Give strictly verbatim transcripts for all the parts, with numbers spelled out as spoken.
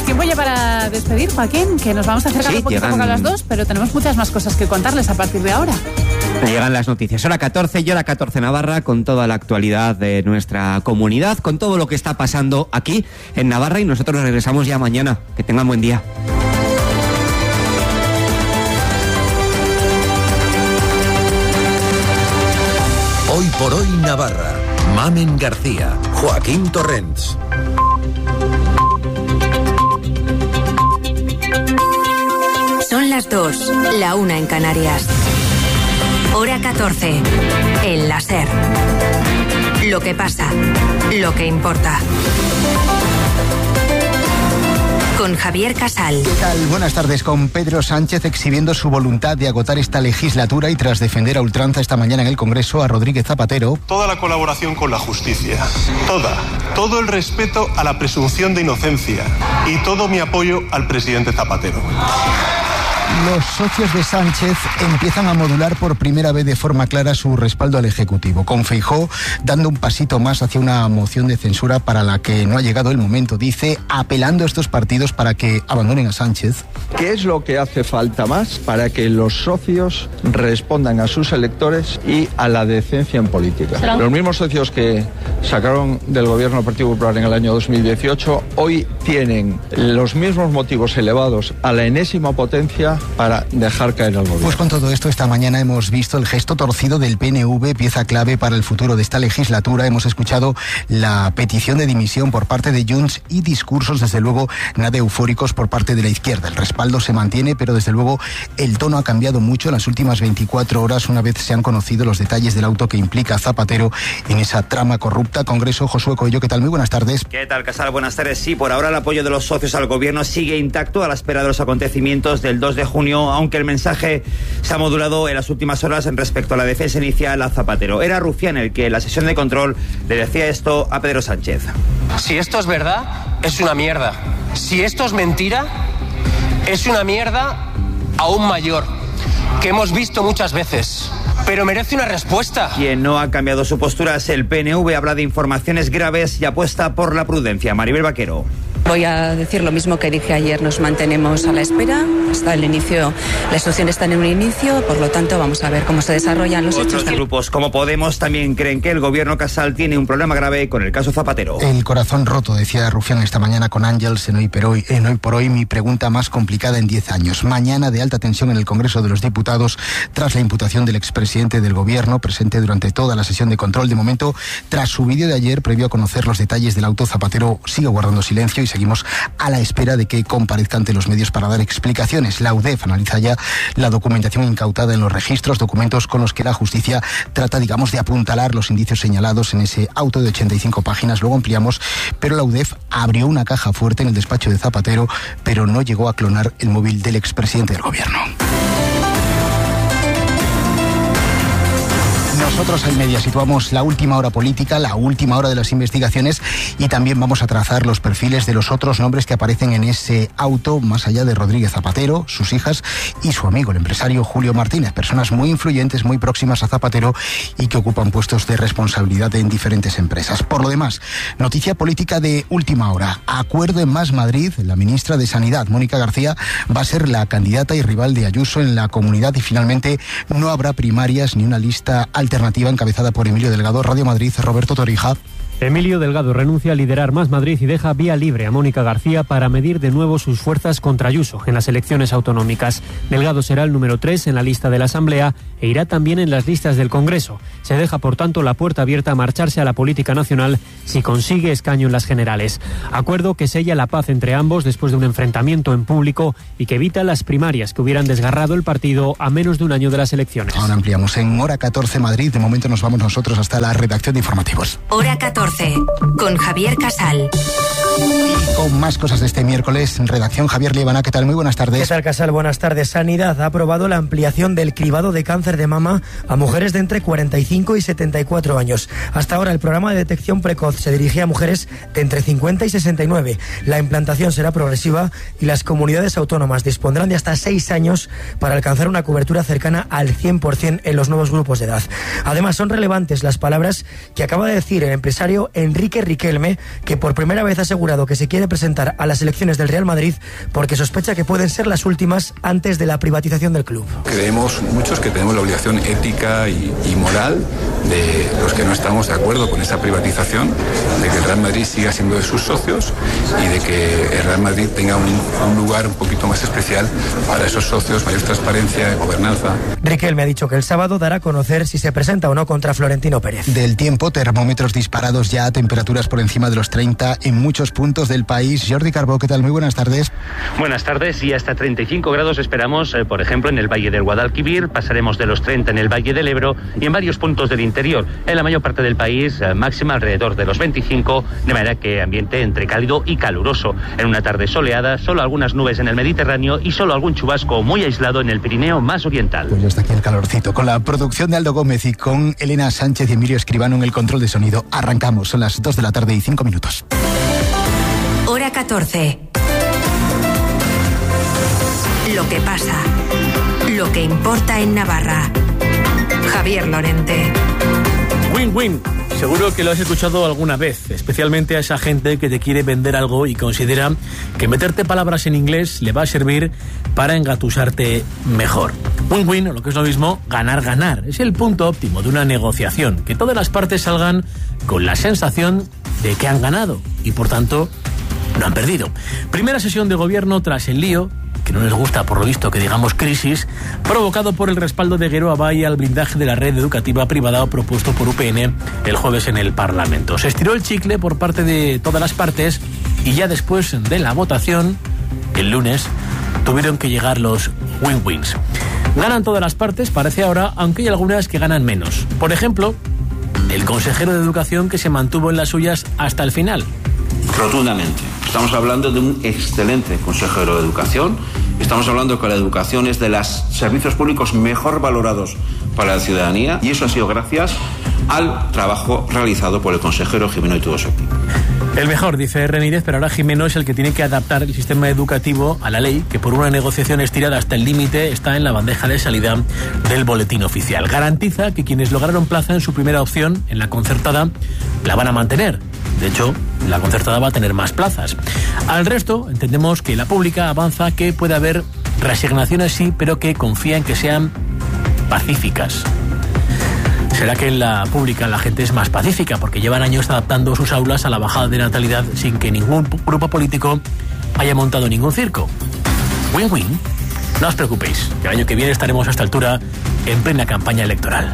Tiempo ya para despedir, Joaquín, que nos vamos a acercar sí, un poquito llegan... a poco a las dos, pero tenemos muchas más cosas que contarles a partir de ahora. Llegan las noticias. Hora catorce y hora catorce Navarra, con toda la actualidad de nuestra comunidad, con todo lo que está pasando aquí en Navarra, y nosotros regresamos ya mañana. Que tengan buen día. Hoy por hoy Navarra. Mamen García, Joaquín Torrents. Son las dos, la una en Canarias. Hora catorce, el láser. Lo que pasa, lo que importa. Con Javier Casal. ¿Qué tal? Buenas tardes. Con Pedro Sánchez exhibiendo su voluntad de agotar esta legislatura y tras defender a ultranza esta mañana en el Congreso a Rodríguez Zapatero. Toda la colaboración con la justicia, toda, todo el respeto a la presunción de inocencia y todo mi apoyo al presidente Zapatero. Los socios de Sánchez empiezan a modular por primera vez de forma clara su respaldo al Ejecutivo, con Feijóo dando un pasito más hacia una moción de censura para la que no ha llegado el momento, dice, apelando a estos partidos para que abandonen a Sánchez. ¿Qué es lo que hace falta más para que los socios respondan a sus electores y a la decencia en política? ¿Será? Los mismos socios que sacaron del gobierno del Partido Popular en el año dos mil dieciocho hoy tienen los mismos motivos elevados a la enésima potencia para dejar caer al gobierno. Pues con todo esto, esta mañana hemos visto el gesto torcido del P N V, pieza clave para el futuro de esta legislatura. Hemos escuchado la petición de dimisión por parte de Junts y discursos, desde luego, nada eufóricos por parte de la izquierda. El respaldo se mantiene, pero desde luego el tono ha cambiado mucho en las últimas veinticuatro horas, una vez se han conocido los detalles del auto que implica a Zapatero en esa trama corrupta. Congreso, Josué Coello, ¿qué tal? Muy buenas tardes. ¿Qué tal, Casal? Buenas tardes. Sí, por ahora el apoyo de los socios al gobierno sigue intacto a la espera de los acontecimientos del dos de junio, aunque el mensaje se ha modulado en las últimas horas en respecto a la defensa inicial a Zapatero. Era Rufián el que en la sesión de control le decía esto a Pedro Sánchez. Si esto es verdad, es una mierda. Si esto es mentira, es una mierda aún mayor, que hemos visto muchas veces. Pero merece una respuesta. Quien no ha cambiado su postura es el P N V, habla de informaciones graves y apuesta por la prudencia. Maribel Vaquero. Voy a decir lo mismo que dije ayer, nos mantenemos a la espera, hasta el inicio, la instrucción está en un inicio, por lo tanto vamos a ver cómo se desarrollan los Otros hechos. Otros grupos como Podemos también creen que el gobierno Casal tiene un problema grave con el caso Zapatero. El corazón roto, decía Rufián esta mañana con Ángels en Hoy por Hoy, en Hoy por Hoy, mi pregunta más complicada en diez años. Mañana de alta tensión en el Congreso de los Diputados tras la imputación del expresidente del gobierno, presente durante toda la sesión de control. De momento, tras su vídeo de ayer, previo a conocer los detalles del auto, Zapatero sigue guardando silencio y seguimos a la espera de que comparezca ante los medios para dar explicaciones. La U D E F analiza ya la documentación incautada en los registros, documentos con los que la justicia trata, digamos, de apuntalar los indicios señalados en ese auto de ochenta y cinco páginas. Luego ampliamos, pero la U D E F abrió una caja fuerte en el despacho de Zapatero, pero no llegó a clonar el móvil del expresidente del gobierno. Nosotros en Media situamos la última hora política, la última hora de las investigaciones, y también vamos a trazar los perfiles de los otros nombres que aparecen en ese auto, más allá de Rodríguez Zapatero, sus hijas y su amigo, el empresario Julio Martínez, personas muy influyentes, muy próximas a Zapatero y que ocupan puestos de responsabilidad en diferentes empresas. Por lo demás, noticia política de última hora. Acuerdo en Más Madrid. La ministra de Sanidad, Mónica García, va a ser la candidata y rival de Ayuso en la comunidad, y finalmente no habrá primarias ni una lista alternativa alternativa encabezada por Emilio Delgado. Radio Madrid, Roberto Torija. Emilio Delgado renuncia a liderar Más Madrid y deja vía libre a Mónica García para medir de nuevo sus fuerzas contra Ayuso en las elecciones autonómicas. Delgado será el número tres en la lista de la Asamblea e irá también en las listas del Congreso. Se deja, por tanto, la puerta abierta a marcharse a la política nacional si consigue escaño en las generales. Acuerdo que sella la paz entre ambos después de un enfrentamiento en público y que evita las primarias que hubieran desgarrado el partido a menos de un año de las elecciones. Ahora ampliamos en Hora catorce Madrid. De momento nos vamos nosotros hasta la redacción de informativos. Hora catorce. Con Javier Casal. Y con más cosas de este miércoles, en redacción, Javier Liebana. ¿Qué tal? Muy buenas tardes. ¿Qué tal, Casal? Buenas tardes. Sanidad ha aprobado la ampliación del cribado de cáncer de mama a mujeres de entre cuarenta y cinco y setenta y cuatro años. Hasta ahora el programa de detección precoz se dirigía a mujeres de entre cincuenta y sesenta y nueve. La implantación será progresiva y las comunidades autónomas dispondrán de hasta seis años para alcanzar una cobertura cercana al cien por ciento en los nuevos grupos de edad. Además, son relevantes las palabras que acaba de decir el empresario empleo Enrique Riquelme, que por primera vez ha asegurado que se quiere presentar a las elecciones del Real Madrid porque sospecha que pueden ser las últimas antes de la privatización del club. Creemos muchos que tenemos la obligación ética y, y moral de los que no estamos de acuerdo con esa privatización, de que el Real Madrid siga siendo de sus socios y de que el Real Madrid tenga un, un lugar un poquito más especial para esos socios, mayor transparencia, gobernanza. Riquelme ha dicho que el sábado dará a conocer si se presenta o no contra Florentino Pérez. Del tiempo, termómetros disparados ya a temperaturas por encima de los treinta en muchos puntos del país. Jordi Carbó, ¿qué tal? Muy buenas tardes. Buenas tardes, y hasta treinta y cinco grados esperamos, eh, por ejemplo, en el Valle del Guadalquivir, pasaremos de los treinta en el Valle del Ebro y en varios puntos del interior. En la mayor parte del país, eh, máxima alrededor de los veinticinco, de manera que ambiente entre cálido y caluroso. En una tarde soleada, solo algunas nubes en el Mediterráneo y solo algún chubasco muy aislado en el Pirineo más oriental. Pues ya está aquí el calorcito. Con la producción de Aldo Gómez y con Elena Sánchez y Emilio Escribano en el control de sonido, arrancamos. Son las dos de la tarde y cinco minutos. Hora catorce. Lo que pasa. Lo que importa en Navarra. Javier Lorente. Win-win. Seguro que lo has escuchado alguna vez, especialmente a esa gente que te quiere vender algo y considera que meterte palabras en inglés le va a servir para engatusarte mejor. Win-win, o lo que es lo mismo, ganar-ganar. Es el punto óptimo de una negociación, que todas las partes salgan con la sensación de que han ganado y, por tanto, no han perdido. Primera sesión de gobierno tras el lío, que no les gusta por lo visto que digamos crisis, provocado por el respaldo de Guero Abay al blindaje de la red educativa privada propuesto por U P N el jueves en el Parlamento. Se estiró el chicle por parte de todas las partes y ya después de la votación, el lunes, tuvieron que llegar los win-wins. Ganan todas las partes, parece ahora, aunque hay algunas que ganan menos. Por ejemplo, el consejero de Educación, que se mantuvo en las suyas hasta el final. Rotundamente. Estamos hablando de un excelente consejero de Educación. Estamos hablando que la educación es de los servicios públicos mejor valorados para la ciudadanía, y eso ha sido gracias al trabajo realizado por el consejero Jimeno y todo su equipo. El mejor, dice Renírez, pero ahora Jimeno es el que tiene que adaptar el sistema educativo a la ley, que por una negociación estirada hasta el límite está en la bandeja de salida del boletín oficial. Garantiza que quienes lograron plaza en su primera opción, en la concertada, la van a mantener. De hecho, la concertada va a tener más plazas. Al resto, entendemos que la pública avanza que puede haber reasignaciones, sí, pero que confía en que sean pacíficas. ¿Será que en la pública la gente es más pacífica porque llevan años adaptando sus aulas a la bajada de natalidad sin que ningún grupo político haya montado ningún circo? Win-win. No os preocupéis, que el año que viene estaremos a esta altura en plena campaña electoral.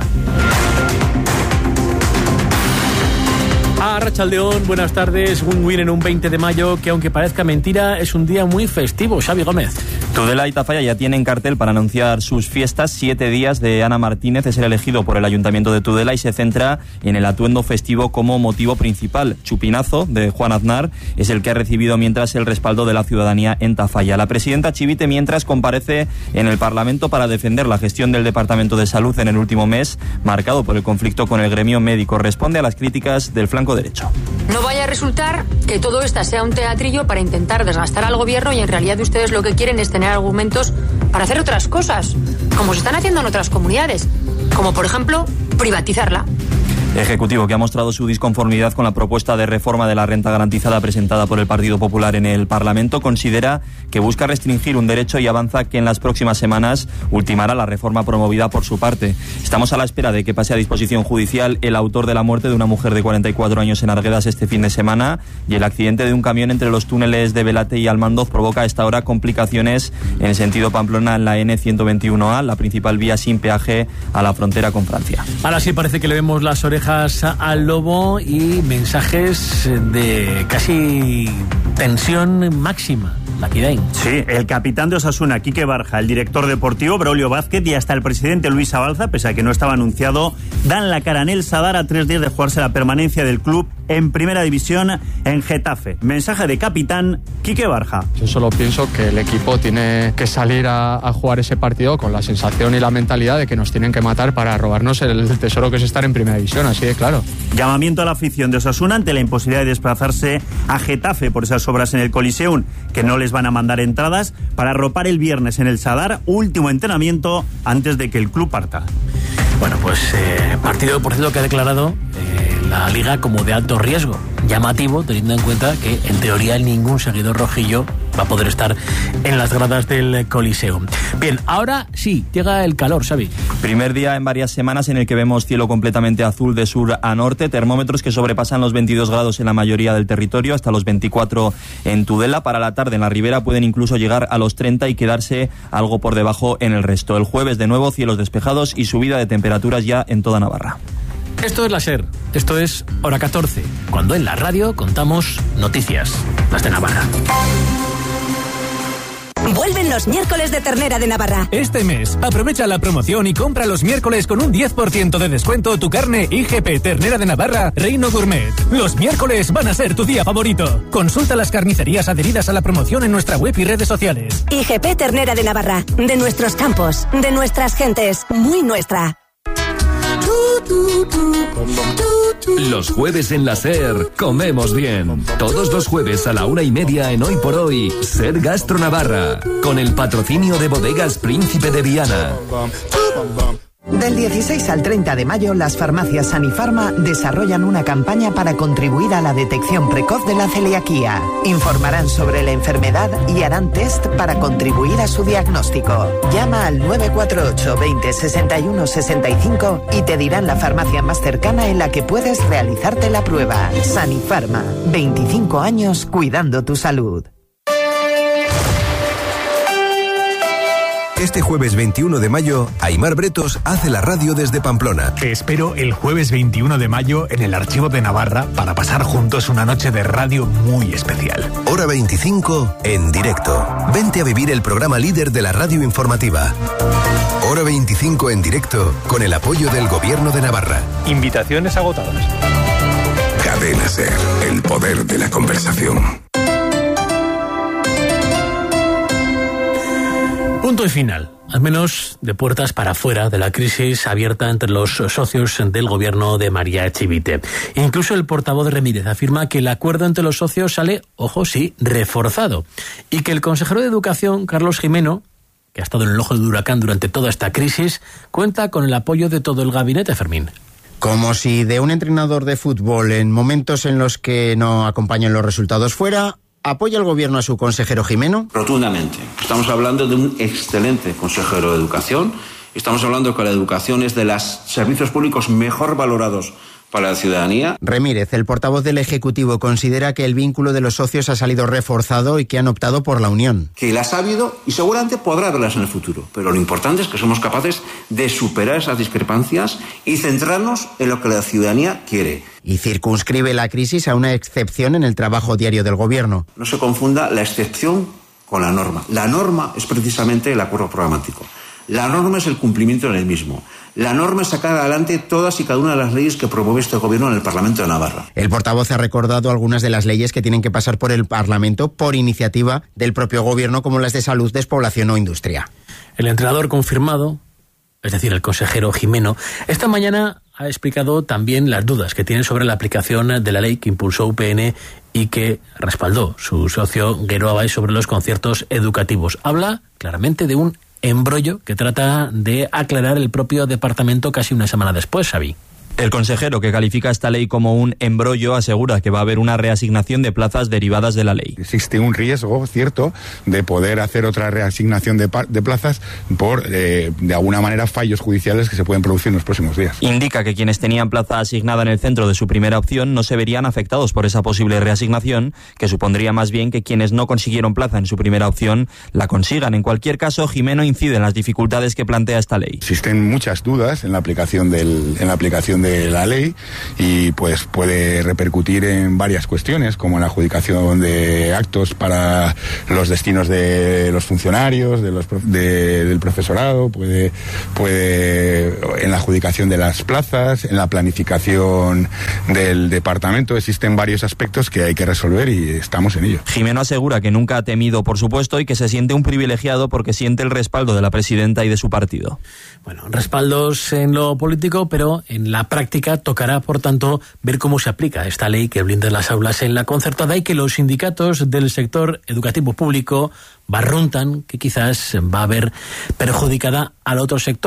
Arratsaldeón, buenas tardes. Win-win en un veinte de mayo que, aunque parezca mentira, es un día muy festivo. Xavi Gómez. Tudela y Tafalla ya tienen cartel para anunciar sus fiestas. Siete días de Ana Martínez es el elegido por el Ayuntamiento de Tudela y se centra en el atuendo festivo como motivo principal. Chupinazo, de Juan Aznar, es el que ha recibido mientras el respaldo de la ciudadanía en Tafalla. La presidenta Chivite, mientras, comparece en el Parlamento para defender la gestión del Departamento de Salud en el último mes, marcado por el conflicto con el gremio médico. Responde a las críticas del flanco derecho. No vaya a resultar que todo esto sea un teatrillo para intentar desgastar al gobierno y en realidad ustedes lo que quieren es tener argumentos para hacer otras cosas, como se están haciendo en otras comunidades, como por ejemplo privatizarla. Ejecutivo que ha mostrado su disconformidad con la propuesta de reforma de la renta garantizada presentada por el Partido Popular en el Parlamento. Considera que busca restringir un derecho y avanza que en las próximas semanas ultimará la reforma promovida por su parte. Estamos a la espera de que pase a disposición judicial el autor de la muerte de una mujer de cuarenta y cuatro años en Arguedas este fin de semana, y el accidente de un camión entre los túneles de Velate y Almandoz provoca a esta hora complicaciones en el sentido Pamplona en la ene ciento veintiuno a, la principal vía sin peaje a la frontera con Francia. Ahora sí parece que le vemos las orejas al lobo y mensajes de casi tensión máxima. Sí, el capitán de Osasuna, Quique Barja, el director deportivo, Braulio Vázquez, y hasta el presidente Luis Abalza, pese a que no estaba anunciado, dan la cara en el Sadar a tres días de jugarse la permanencia del club en Primera División en Getafe. Mensaje de capitán Quique Barja. Yo solo pienso que el equipo tiene que salir a, a jugar ese partido con la sensación y la mentalidad de que nos tienen que matar para robarnos el tesoro que es estar en Primera División, así de claro. Llamamiento a la afición de Osasuna ante la imposibilidad de desplazarse a Getafe por esas obras en el Coliseum, que no les van a mandar entradas, para arropar el viernes en el Sadar, último entrenamiento antes de que el club parta. Bueno, pues eh, partido, por cierto, que ha declarado eh, en la liga como de alto riesgo. Llamativo, teniendo en cuenta que en teoría ningún seguidor rojillo va a poder estar en las gradas del Coliseo. Bien, ahora sí, llega el calor, Xavi. Primer día en varias semanas en el que vemos cielo completamente azul de sur a norte, termómetros que sobrepasan los veintidós grados en la mayoría del territorio, hasta los veinticuatro en Tudela. Para la tarde en la ribera pueden incluso llegar a los treinta y quedarse algo por debajo en el resto. El jueves de nuevo cielos despejados y subida de temperaturas ya en toda Navarra. Esto es la SER, esto es Hora catorce, cuando en la radio contamos noticias, las de Navarra. Vuelven los miércoles de ternera de Navarra. Este mes, aprovecha la promoción y compra los miércoles con un diez por ciento de descuento tu carne I G P Ternera de Navarra Reino Gourmet. Los miércoles van a ser tu día favorito. Consulta las carnicerías adheridas a la promoción en nuestra web y redes sociales. I G P Ternera de Navarra, de nuestros campos, de nuestras gentes, muy nuestra. Los jueves en la SER comemos bien. Todos los jueves a la una y media en Hoy por Hoy, SER Gastro Navarra, con el patrocinio de Bodegas Príncipe de Viana. Del dieciséis al treinta de mayo, las farmacias Sanifarma desarrollan una campaña para contribuir a la detección precoz de la celiaquía. Informarán sobre la enfermedad y harán test para contribuir a su diagnóstico. Llama al nueve cuatro ocho veinte sesenta y uno sesenta y cinco y te dirán la farmacia más cercana en la que puedes realizarte la prueba. Sanifarma, veinticinco años cuidando tu salud. Este jueves veintiuno de mayo, Aimar Bretos hace la radio desde Pamplona. Te espero el jueves veintiuno de mayo en el Archivo de Navarra para pasar juntos una noche de radio muy especial. Hora veinticinco en directo. Vente a vivir el programa líder de la radio informativa. Hora veinticinco en directo con el apoyo del Gobierno de Navarra. Invitaciones agotadas. Cadena SER, el poder de la conversación. Punto y final, al menos de puertas para afuera de la crisis abierta entre los socios del gobierno de María Echivite. Incluso el portavoz de Remírez afirma que el acuerdo entre los socios sale, ojo sí, reforzado. Y que el consejero de Educación, Carlos Gimeno, que ha estado en el ojo del huracán durante toda esta crisis, cuenta con el apoyo de todo el gabinete, Fermín. Como si de un entrenador de fútbol en momentos en los que no acompañan los resultados fuera... ¿Apoya el gobierno a su consejero Gimeno? Rotundamente. Estamos hablando de un excelente consejero de Educación. Estamos hablando que la educación es de los servicios públicos mejor valorados para la ciudadanía. Remírez, el portavoz del Ejecutivo, considera que el vínculo de los socios ha salido reforzado y que han optado por la unión. Que las ha habido y seguramente podrá haberlas en el futuro. Pero lo importante es que somos capaces de superar esas discrepancias y centrarnos en lo que la ciudadanía quiere. Y circunscribe la crisis a una excepción en el trabajo diario del gobierno. No se confunda la excepción con la norma. La norma es precisamente el acuerdo programático. La norma es el cumplimiento en el mismo. La norma es sacar adelante todas y cada una de las leyes que promueve este gobierno en el Parlamento de Navarra. El portavoz ha recordado algunas de las leyes que tienen que pasar por el Parlamento por iniciativa del propio gobierno, como las de salud, despoblación o industria. El entrenador confirmado, es decir, el consejero Gimeno, esta mañana ha explicado también las dudas que tiene sobre la aplicación de la ley que impulsó U P N y que respaldó su socio Gero Abay sobre los conciertos educativos. Habla claramente de un embrollo que trata de aclarar el propio departamento casi una semana después, Xavi. El consejero, que califica esta ley como un embrollo, asegura que va a haber una reasignación de plazas derivadas de la ley. Existe un riesgo, cierto, de poder hacer otra reasignación de, de plazas por, eh, de alguna manera, fallos judiciales que se pueden producir en los próximos días. Indica que quienes tenían plaza asignada en el centro de su primera opción no se verían afectados por esa posible reasignación, que supondría más bien que quienes no consiguieron plaza en su primera opción la consigan. En cualquier caso, Gimeno incide en las dificultades que plantea esta ley. Existen muchas dudas en la aplicación del, en la aplicación de la ley y pues puede repercutir en varias cuestiones, como en la adjudicación de actos para los destinos de los funcionarios, de los, de, del profesorado, puede, puede en la adjudicación de las plazas, en la planificación del departamento. Existen varios aspectos que hay que resolver y estamos en ello. Gimeno asegura que nunca ha temido por su puesto y que se siente un privilegiado porque siente el respaldo de la presidenta y de su partido. Bueno, respaldos en lo político, pero en la práctica tocará, por tanto, ver cómo se aplica esta ley que blinda las aulas en la concertada y que los sindicatos del sector educativo público barruntan que quizás va a ver perjudicada al otro sector,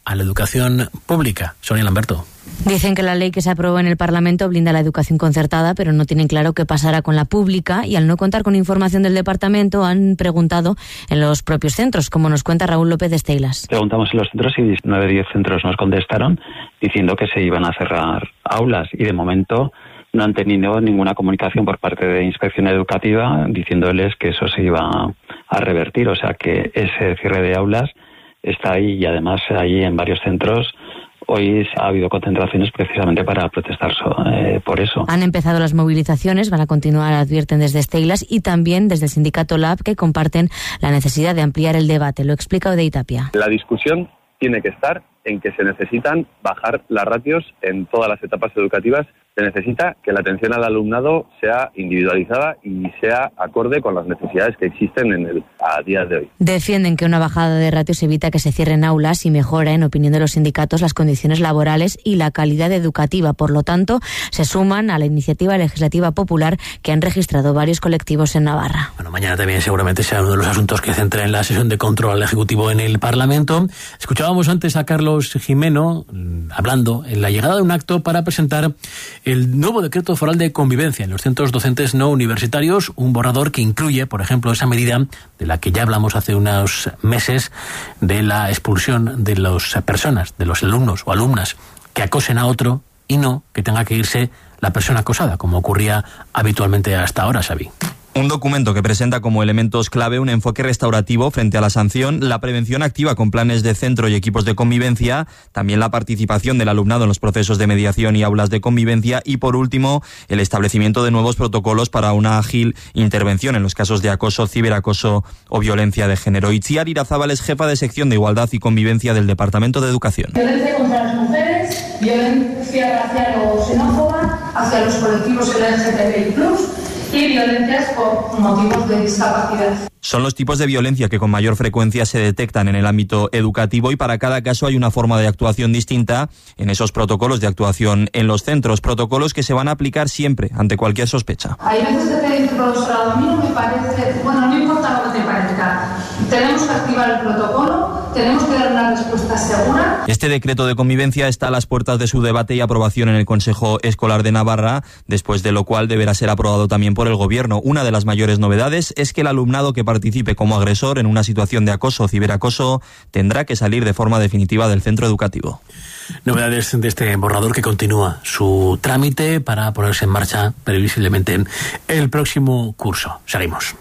a la educación pública. Sonia Lamberto. Dicen que la ley que se aprobó en el Parlamento blinda la educación concertada, pero no tienen claro qué pasará con la pública y al no contar con información del departamento han preguntado en los propios centros, como nos cuenta Raúl López de Esteilas. Preguntamos en los centros y nueve de diez centros nos contestaron diciendo que se iban a cerrar aulas y de momento no han tenido ninguna comunicación por parte de Inspección Educativa diciéndoles que eso se iba a revertir, o sea que ese cierre de aulas está ahí y además ahí en varios centros hoy ha habido concentraciones precisamente para protestar eh, por eso. Han empezado las movilizaciones, van a continuar, advierten desde Esteilas y también desde el sindicato Lab, que comparten la necesidad de ampliar el debate. Lo explica Odey Tapia. La discusión tiene que estar en que se necesitan bajar las ratios en todas las etapas educativas. Se necesita que la atención al alumnado sea individualizada y sea acorde con las necesidades que existen en el, a día de hoy. Defienden que una bajada de ratios evita que se cierren aulas y mejora, en opinión de los sindicatos, las condiciones laborales y la calidad educativa. Por lo tanto, se suman a la iniciativa legislativa popular que han registrado varios colectivos en Navarra. Bueno, mañana también seguramente será uno de los asuntos que centra en la sesión de control al Ejecutivo en el Parlamento. Escuchábamos antes a Carlos Jimeno hablando en la llegada de un acto para presentar el nuevo decreto foral de convivencia en los centros docentes no universitarios, un borrador que incluye, por ejemplo, esa medida de la que ya hablamos hace unos meses de la expulsión de las personas, de los alumnos o alumnas que acosen a otro y no que tenga que irse la persona acosada, como ocurría habitualmente hasta ahora, Xavi. Un documento que presenta como elementos clave un enfoque restaurativo frente a la sanción, la prevención activa con planes de centro y equipos de convivencia, también la participación del alumnado en los procesos de mediación y aulas de convivencia y, por último, el establecimiento de nuevos protocolos para una ágil intervención en los casos de acoso, ciberacoso o violencia de género. Itziar Irazábal es jefa de sección de Igualdad y Convivencia del Departamento de Educación. Violencia contra las mujeres, violencia racial o xenófoba hacia los colectivos L G B T I plus, y violencias por motivos de discapacidad. Son los tipos de violencia que con mayor frecuencia se detectan en el ámbito educativo y para cada caso hay una forma de actuación distinta en esos protocolos de actuación en los centros, protocolos que se van a aplicar siempre ante cualquier sospecha. Hay veces que te dice el profesorado, a mí no me parece, bueno, no importa lo que te parezca, tenemos que activar el protocolo, tenemos que dar una respuesta segura. Este decreto de convivencia está a las puertas de su debate y aprobación en el Consejo Escolar de Navarra, después de lo cual deberá ser aprobado también por el Gobierno. Una de las mayores novedades es que el alumnado que participe como agresor en una situación de acoso o ciberacoso tendrá que salir de forma definitiva del centro educativo. Novedades de este borrador que continúa su trámite para ponerse en marcha previsiblemente en el próximo curso. Seguimos.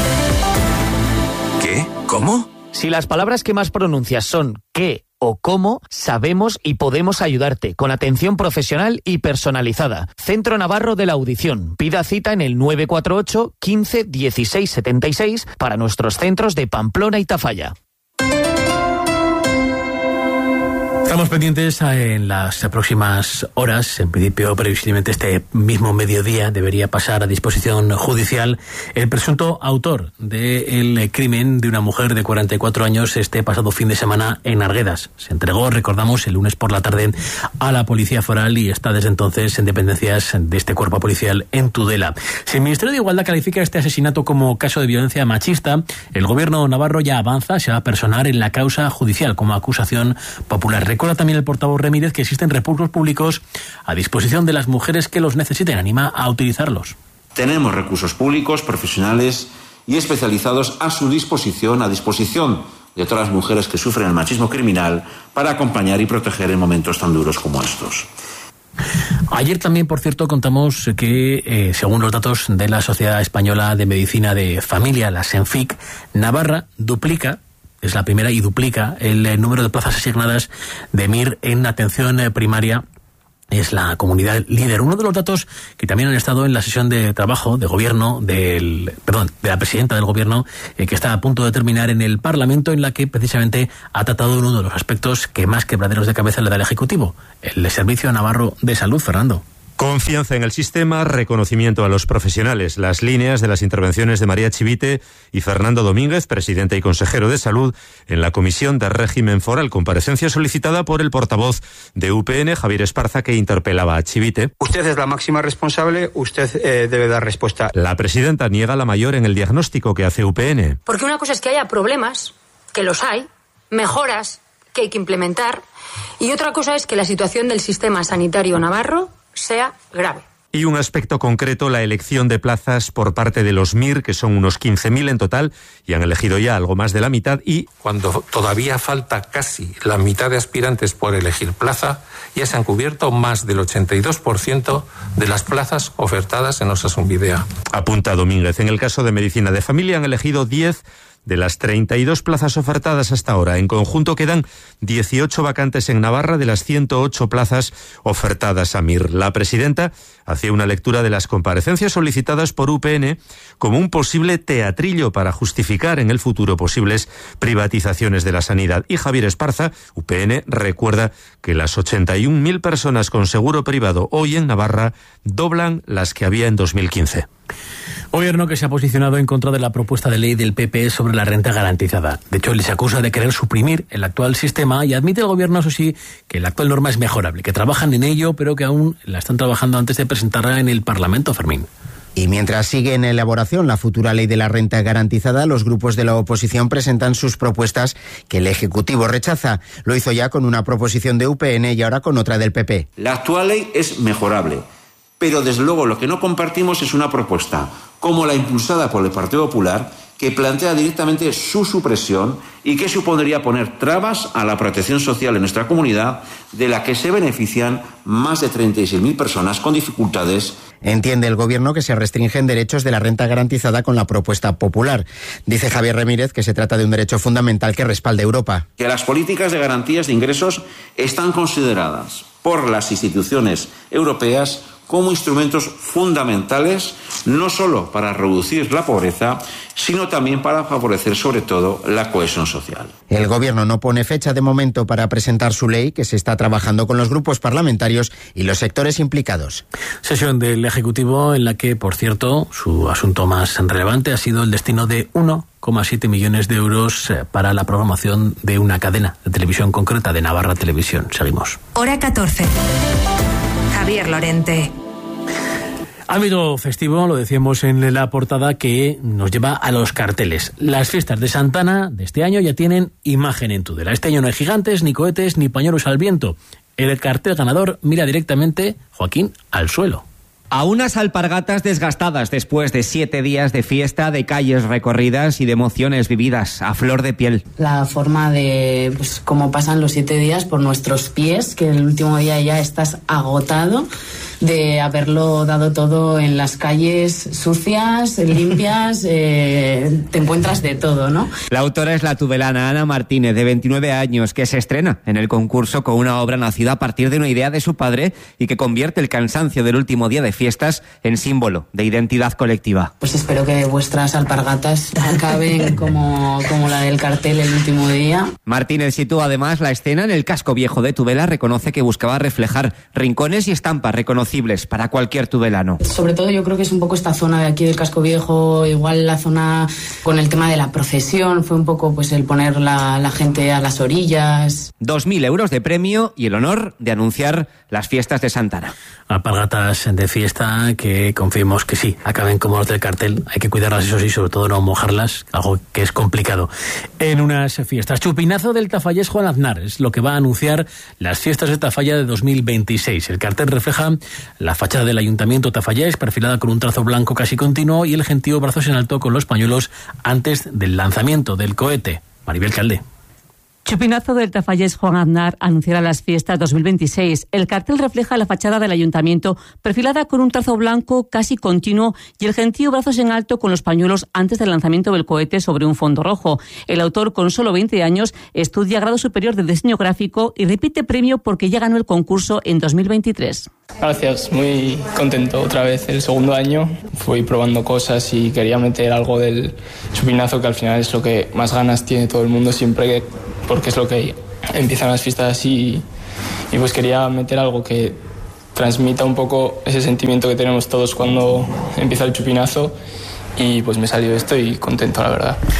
¿Qué? ¿Cómo? Si las palabras que más pronuncias son qué o cómo, sabemos y podemos ayudarte con atención profesional y personalizada. Centro Navarro de la Audición. Pida cita en el nueve cuatro ocho, quince, dieciséis, setenta y seis para nuestros centros de Pamplona y Tafalla. Estamos pendientes en las próximas horas, en principio previsiblemente este mismo mediodía debería pasar a disposición judicial el presunto autor del crimen de una mujer de cuarenta y cuatro años este pasado fin de semana en Arguedas. Se entregó, recordamos, el lunes por la tarde a la Policía Foral y está desde entonces en dependencias de este cuerpo policial en Tudela. Si el Ministerio de Igualdad califica este asesinato como caso de violencia machista, el gobierno navarro ya avanza, se va a personar en la causa judicial como acusación popular. Recuerda también el portavoz Remírez que existen recursos públicos a disposición de las mujeres que los necesiten. Anima a utilizarlos. Tenemos recursos públicos, profesionales y especializados a su disposición, a disposición de todas las mujeres que sufren el machismo criminal para acompañar y proteger en momentos tan duros como estos. Ayer también, por cierto, contamos que, eh, según los datos de la Sociedad Española de Medicina de Familia, la SENFIC, Navarra duplica es la primera y duplica el eh, número de plazas asignadas de M I R en atención eh, primaria. Es la comunidad líder. Uno de los datos que también han estado en la sesión de trabajo de gobierno del, perdón, de la presidenta del gobierno, eh, que está a punto de terminar en el Parlamento, en la que precisamente ha tratado uno de los aspectos que más quebraderos de cabeza le da el Ejecutivo, el Servicio Navarro de Salud. Fernando. Confianza en el sistema, reconocimiento a los profesionales. Las líneas de las intervenciones de María Chivite y Fernando Domínguez, presidente y consejero de Salud, en la Comisión de Régimen Foral, comparecencia solicitada por el portavoz de U P N, Javier Esparza, que interpelaba a Chivite. Usted es la máxima responsable, usted eh, debe dar respuesta. La presidenta niega la mayor en el diagnóstico que hace U P N. Porque una cosa es que haya problemas, que los hay, mejoras, que hay que implementar, y otra cosa es que la situación del sistema sanitario navarro sea grave. Y un aspecto concreto, la elección de plazas por parte de los M I R, que son unos quince mil en total, y han elegido ya algo más de la mitad. Y cuando todavía falta casi la mitad de aspirantes por elegir plaza, ya se han cubierto más del ochenta y dos por ciento de las plazas ofertadas en Osasun Bidea. Apunta Domínguez. En el caso de medicina de familia han elegido diez de las treinta y dos plazas ofertadas hasta ahora. En conjunto quedan dieciocho vacantes en Navarra de las ciento ocho plazas ofertadas a M I R. La presidenta hacía una lectura de las comparecencias solicitadas por U P N como un posible teatrillo para justificar en el futuro posibles privatizaciones de la sanidad. Y Javier Esparza, U P N, recuerda que las ochenta y un mil personas con seguro privado hoy en Navarra doblan las que había en dos mil quince. Gobierno que se ha posicionado en contra de la propuesta de ley del P P sobre la renta garantizada. De hecho, les acusa de querer suprimir el actual sistema y admite el Gobierno, eso sí, que la actual norma es mejorable, que trabajan en ello, pero que aún la están trabajando antes de presentarla en el Parlamento, Fermín. Y mientras sigue en elaboración la futura ley de la renta garantizada, los grupos de la oposición presentan sus propuestas que el Ejecutivo rechaza. Lo hizo ya con una proposición de U P N y ahora con otra del P P. La actual ley es mejorable, pero desde luego lo que no compartimos es una propuesta como la impulsada por el Partido Popular, que plantea directamente su supresión y que supondría poner trabas a la protección social en nuestra comunidad, de la que se benefician más de treinta y seis mil personas con dificultades. Entiende el Gobierno que se restringen derechos de la renta garantizada con la propuesta popular. Dice Javier Ramírez que se trata de un derecho fundamental que respalda Europa. Que las políticas de garantías de ingresos están consideradas por las instituciones europeas como instrumentos fundamentales, no solo para reducir la pobreza, sino también para favorecer sobre todo la cohesión social. El Gobierno no pone fecha de momento para presentar su ley, que se está trabajando con los grupos parlamentarios y los sectores implicados. Sesión del Ejecutivo en la que, por cierto, su asunto más relevante ha sido el destino de uno coma siete millones de euros para la programación de una cadena de televisión concreta, de Navarra Televisión. Seguimos. Hora catorce. Javier Lorente. Ámbito festivo, lo decíamos en la portada, que nos lleva a los carteles. Las fiestas de Santana de este año ya tienen imagen en Tudela. Este año no hay gigantes, ni cohetes, ni pañuelos al viento. El cartel ganador mira directamente, Joaquín, al suelo. A unas alpargatas desgastadas después de siete días de fiesta, de calles recorridas y de emociones vividas a flor de piel. La forma de pues, cómo pasan los siete días por nuestros pies, que el último día ya estás agotado de haberlo dado todo en las calles sucias, limpias, eh, te encuentras de todo, ¿no? La autora es la tudelana Ana Martínez, de veintinueve años, que se estrena en el concurso con una obra nacida a partir de una idea de su padre y que convierte el cansancio del último día de fiestas en símbolo de identidad colectiva. Pues espero que vuestras alpargatas acaben como, como la del cartel el último día. Martínez sitúa además la escena en el casco viejo de Tudela. Reconoce que buscaba reflejar rincones y estampas reconocibles para cualquier tudelano. Sobre todo yo creo que es un poco esta zona de aquí del casco viejo, igual la zona con el tema de la procesión, fue un poco pues el poner la, la gente a las orillas. Dos mil euros de premio y el honor de anunciar las fiestas de Santana. Alpargatas de fiesta que confiemos que sí, acaben como los del cartel. Hay que cuidarlas, eso sí, sobre todo no mojarlas, algo que es complicado en unas fiestas. Chupinazo del Tafallés Juan Aznar es lo que va a anunciar las fiestas de Tafalla de dos mil veintiséis. El cartel refleja la fachada del Ayuntamiento Tafallés, perfilada con un trazo blanco casi continuo, y el gentío brazos en alto con los pañuelos antes del lanzamiento del cohete. Maribel Calde. Chupinazo del Tafallés Juan Aznar anunciará las fiestas dos mil veintiséis. El cartel refleja la fachada del ayuntamiento, perfilada con un trazo blanco casi continuo, y el gentío brazos en alto con los pañuelos antes del lanzamiento del cohete sobre un fondo rojo. El autor, con solo veinte años, estudia grado superior de diseño gráfico y repite premio porque ya ganó el concurso en dos mil veintitrés. Gracias, muy contento otra vez. El segundo año fui probando cosas y quería meter algo del chupinazo, que al final es lo que más ganas tiene todo el mundo siempre, que, porque es lo que empiezan las fiestas así, y, y pues quería meter algo que transmita un poco ese sentimiento que tenemos todos cuando empieza el chupinazo, y pues me salió esto y contento, la verdad.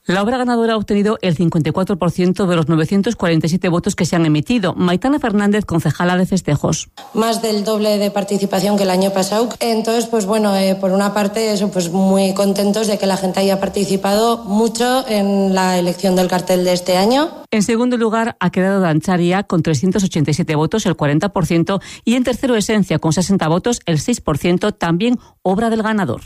La obra ganadora ha obtenido el cincuenta y cuatro por ciento de los novecientos cuarenta y siete votos que se han emitido. Maitana Fernández, concejala de festejos. Más del doble de participación que el año pasado. Entonces, pues bueno, eh, por una parte, eso, pues muy contentos de que la gente haya participado mucho en la elección del cartel de este año. En segundo lugar ha quedado Dancharia con trescientos ochenta y siete votos, el cuarenta por ciento, y en tercero Esencia con sesenta votos, el seis por ciento, también obra del ganador.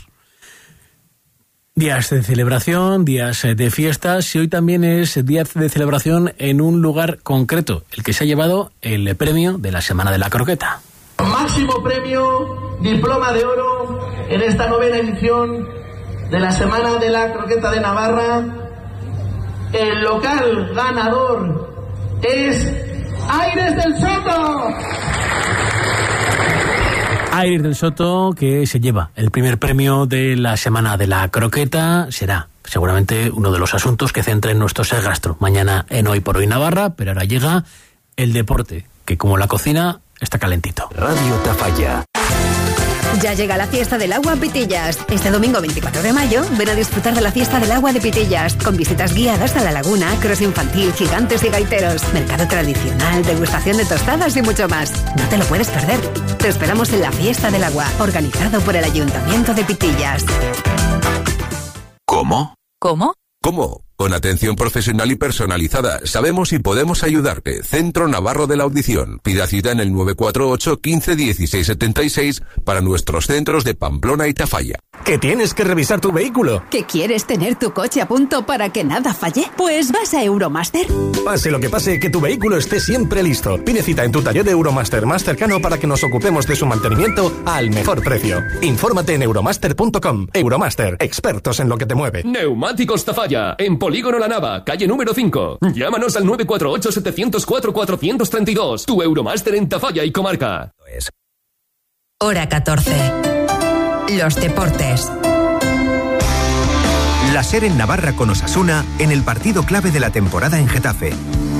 Días de celebración, días de fiestas, y hoy también es día de celebración en un lugar concreto, el que se ha llevado el premio de la Semana de la Croqueta. Máximo premio, diploma de oro en esta novena edición de la Semana de la Croqueta de Navarra. El local ganador es Aires del Soto. Aires del Soto, que se lleva el primer premio de la Semana de la Croqueta, será seguramente uno de los asuntos que centren nuestro Ser Gastro mañana en Hoy por Hoy Navarra, pero ahora llega el deporte, que como la cocina está calentito. Radio Tafalla. Ya llega la fiesta del agua Pitillas. Este domingo veinticuatro de mayo, ven a disfrutar de la fiesta del agua de Pitillas, con visitas guiadas a la laguna, cross infantil, gigantes y gaiteros, mercado tradicional, degustación de tostadas y mucho más. No te lo puedes perder. Te esperamos en la fiesta del agua, organizado por el Ayuntamiento de Pitillas. ¿Cómo? ¿Cómo? ¿Cómo? Con atención profesional y personalizada. Sabemos y podemos ayudarte. Centro Navarro de la Audición. Pida cita en el nueve cuatro ocho, quince, dieciséis setenta y seis para nuestros centros de Pamplona y Tafalla. ¿Que tienes que revisar tu vehículo? ¿Que quieres tener tu coche a punto para que nada falle? Pues vas a Euromaster. Pase lo que pase, que tu vehículo esté siempre listo. Pide cita en tu taller de Euromaster más cercano para que nos ocupemos de su mantenimiento al mejor precio. Infórmate en euromaster punto com. Euromaster, expertos en lo que te mueve. Neumáticos Tafalla, en Polígono La Nava, calle número cinco. Llámanos al nueve cuatro ocho, siete cero cuatro, cuatro tres dos. Tu Euromaster en Tafalla y comarca. Hora catorce. Los deportes. La SER en Navarra con Osasuna en el partido clave de la temporada en Getafe.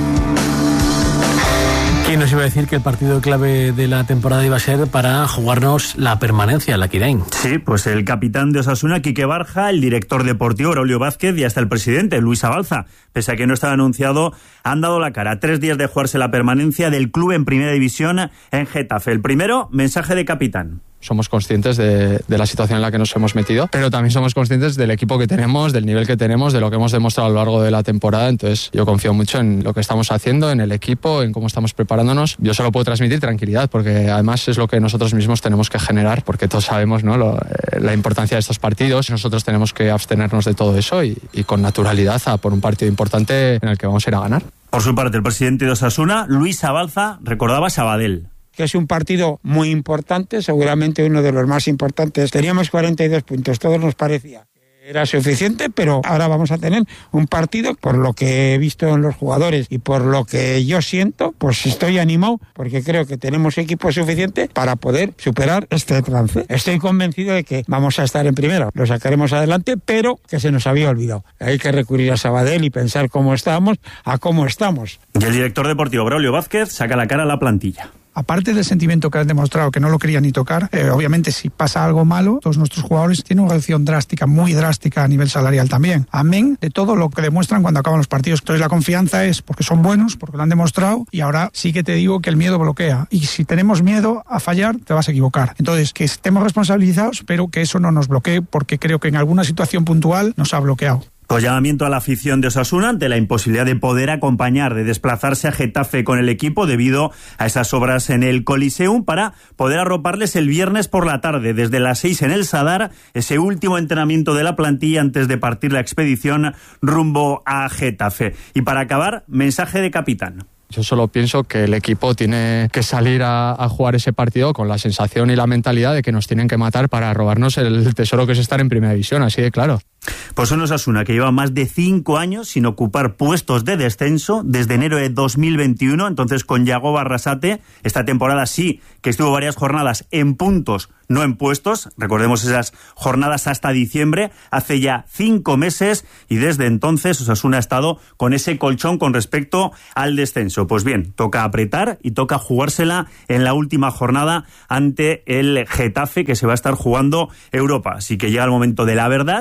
¿Quién nos iba a decir que el partido clave de la temporada iba a ser para jugarnos la permanencia, la Kirain? Sí, pues el capitán de Osasuna, Quique Barja, el director deportivo, Braulio Vázquez, y hasta el presidente, Luis Abalza, pese a que no estaba anunciado, han dado la cara. Tres días de jugarse la permanencia del club en Primera División en Getafe. El primero, mensaje de capitán. Somos conscientes de, de la situación en la que nos hemos metido, pero también somos conscientes del equipo que tenemos, del nivel que tenemos, de lo que hemos demostrado a lo largo de la temporada. Entonces yo confío mucho en lo que estamos haciendo, en el equipo, en cómo estamos preparándonos. Yo solo puedo transmitir tranquilidad, porque además es lo que nosotros mismos tenemos que generar, porque todos sabemos, ¿no?, lo, eh, la importancia de estos partidos. Nosotros tenemos que abstenernos de todo eso y, y con naturalidad a por un partido importante en el que vamos a ir a ganar. Por su parte, el presidente de Osasuna, Luis Abalza, recordaba Sabadell. Que es un partido muy importante, seguramente uno de los más importantes. Teníamos cuarenta y dos puntos, todos nos parecía que era suficiente, pero ahora vamos a tener un partido, por lo que he visto en los jugadores y por lo que yo siento, pues estoy animado, porque creo que tenemos equipo suficiente para poder superar este trance. Estoy convencido de que vamos a estar en primera, lo sacaremos adelante, pero que se nos había olvidado. Hay que recurrir a Sabadell y pensar cómo estábamos, a cómo estamos. Y el director deportivo, Braulio Vázquez, saca la cara a la plantilla. Aparte del sentimiento que han demostrado que no lo querían ni tocar, eh, obviamente si pasa algo malo, todos nuestros jugadores tienen una reducción drástica, muy drástica a nivel salarial también. Amén de todo lo que demuestran cuando acaban los partidos. Entonces la confianza es porque son buenos, porque lo han demostrado, y ahora sí que te digo que el miedo bloquea. Y si tenemos miedo a fallar, te vas a equivocar. Entonces que estemos responsabilizados, pero que eso no nos bloquee, porque creo que en alguna situación puntual nos ha bloqueado. Pues llamamiento a la afición de Osasuna ante la imposibilidad de poder acompañar, de desplazarse a Getafe con el equipo debido a esas obras en el Coliseum, para poder arroparles el viernes por la tarde, desde las seis en el Sadar, ese último entrenamiento de la plantilla antes de partir la expedición rumbo a Getafe. Y para acabar, mensaje de capitán. Yo solo pienso que el equipo tiene que salir a, a jugar ese partido con la sensación y la mentalidad de que nos tienen que matar para robarnos el tesoro que es estar en Primera División, así de claro. Pues un Osasuna que lleva más de cinco años sin ocupar puestos de descenso desde enero de dos mil veintiuno, entonces con Yago Barrasate. Esta temporada sí que estuvo varias jornadas en puntos, no en puestos. Recordemos esas jornadas hasta diciembre, hace ya cinco meses, y desde entonces Osasuna ha estado con ese colchón con respecto al descenso. Pues bien, toca apretar y toca jugársela en la última jornada ante el Getafe, que se va a estar jugando Europa. Así que llega el momento de la verdad y de demostrar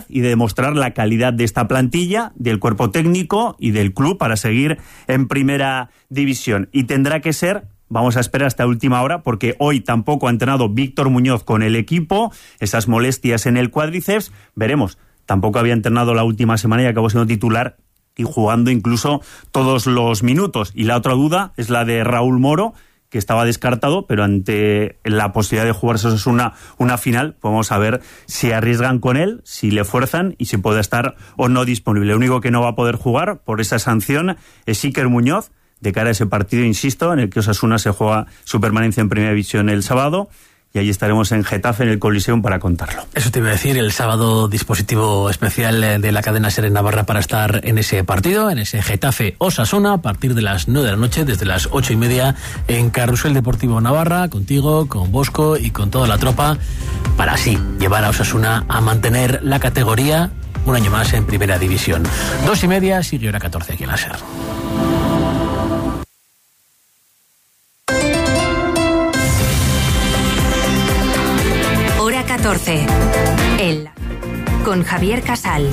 demostrar la calidad de esta plantilla, del cuerpo técnico y del club para seguir en primera división. Y tendrá que ser, vamos a esperar hasta última hora, porque hoy tampoco ha entrenado Víctor Muñoz con el equipo, esas molestias en el cuádriceps, veremos. Tampoco había entrenado la última semana y acabó siendo titular y jugando incluso todos los minutos. Y la otra duda es la de Raúl Moro, que estaba descartado, pero ante la posibilidad de jugarse una, una final, vamos a ver si arriesgan con él, si le fuerzan y si puede estar o no disponible. Lo único que no va a poder jugar por esa sanción es Iker Muñoz, de cara a ese partido, insisto, en el que Osasuna se juega su permanencia en Primera División el sábado, y allí estaremos en Getafe, en el Coliseum, para contarlo. Eso te iba a decir, el sábado dispositivo especial de la cadena SER en Navarra para estar en ese partido, en ese Getafe Osasuna, a partir de las nueve de la noche, desde las ocho y media, en Carrusel Deportivo Navarra, contigo, con Bosco y con toda la tropa, para así llevar a Osasuna a mantener la categoría un año más en Primera División. Dos y media, sigue hora catorce aquí en la SER. catorce. El con Javier Casal.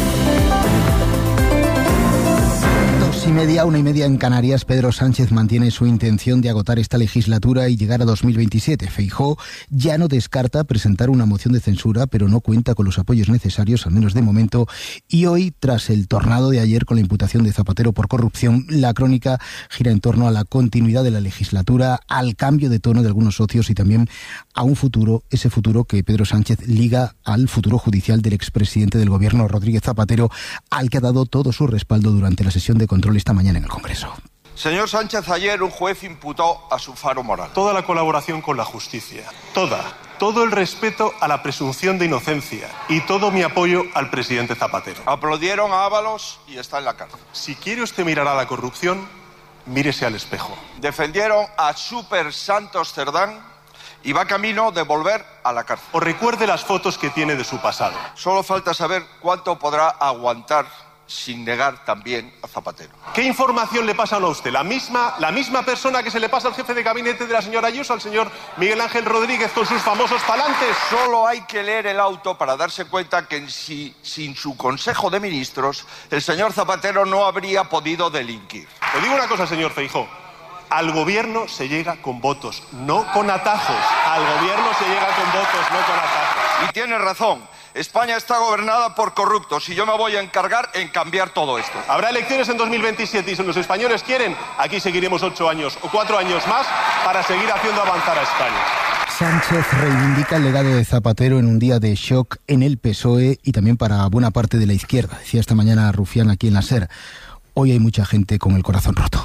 Dos y media, una y media en Canarias. Pedro Sánchez mantiene su intención de agotar esta legislatura y llegar a dos mil veintisiete. Feijóo ya no descarta presentar una moción de censura, pero no cuenta con los apoyos necesarios, al menos de momento. Y hoy, tras el tornado de ayer con la imputación de Zapatero por corrupción, la crónica gira en torno a la continuidad de la legislatura, al cambio de tono de algunos socios y también a un futuro, ese futuro que Pedro Sánchez liga al futuro judicial del expresidente del gobierno, Rodríguez Zapatero, al que ha dado todo su respaldo durante la sesión de control esta mañana en el Congreso. Señor Sánchez, ayer un juez imputó a su faro moral. Toda la colaboración con la justicia, toda, todo el respeto a la presunción de inocencia y todo mi apoyo al presidente Zapatero. Aplaudieron a Ábalos y está en la cárcel. Si quiere usted mirar a la corrupción, mírese al espejo. Defendieron a Super Santos Cerdán y va camino de volver a la cárcel. O recuerde las fotos que tiene de su pasado. Solo falta saber cuánto podrá aguantar sin negar también a Zapatero. ¿Qué información le pasan a usted? ¿La misma, la misma persona que se le pasa al jefe de gabinete de la señora Ayuso, al señor Miguel Ángel Rodríguez, con sus famosos palantes? Solo hay que leer el auto para darse cuenta que si, sin su Consejo de Ministros, el señor Zapatero no habría podido delinquir. Le digo una cosa, señor Feijóo. Al gobierno se llega con votos, no con atajos. Al gobierno se llega con votos, no con atajos. Y tiene razón. España está gobernada por corruptos y yo me voy a encargar en cambiar todo esto. Habrá elecciones en dos mil veintisiete y si los españoles quieren, aquí seguiremos ocho años o cuatro años más para seguir haciendo avanzar a España. Sánchez reivindica el legado de Zapatero en un día de shock en el P S O E y también para buena parte de la izquierda. Decía esta mañana Rufián aquí en la SER. Hoy hay mucha gente con el corazón roto.